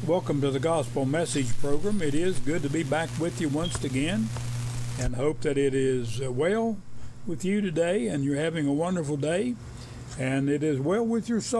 Welcome to the Gospel Message Program. It is good to be back with you once again, and hope that it is well with you today and you're having a wonderful day, and it is well with your soul.